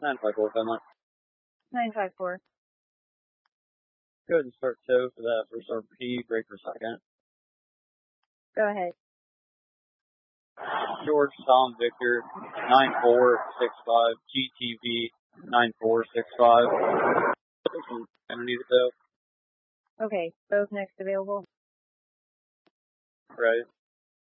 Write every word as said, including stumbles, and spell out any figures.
nine five four, Finland. nine five four. Go ahead and start tow for that first R P, break for second. Go ahead. George Tom Victor, nine four six five, G T V, nine four six five. Underneath the tow. Okay, both next available. Right.